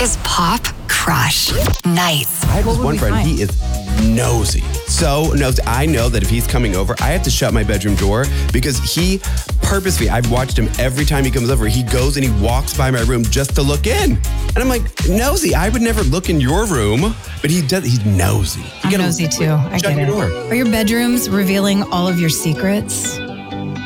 is Pop Crush Nights. I have this one friend, he is nosy. So nosy. I know that if he's coming over, I have to shut my bedroom door because he purposely, I've watched him every time he comes over, he goes and he walks by my room just to look in. And I'm like, nosy. I would never look in your room, but he does. He's nosy. I'm nosy too. I get it. Door. Are your bedrooms revealing all of your secrets?